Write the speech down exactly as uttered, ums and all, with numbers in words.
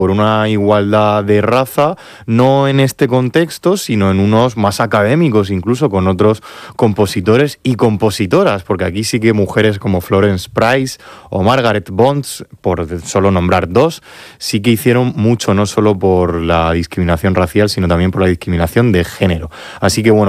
por una igualdad de raza, no en este contexto, sino en unos más académicos, incluso con otros compositores y compositoras, porque aquí sí que mujeres como Florence Price o Margaret Bonds, por solo nombrar dos, sí que hicieron mucho, no solo por la discriminación racial, sino también por la discriminación de género. Así que bueno,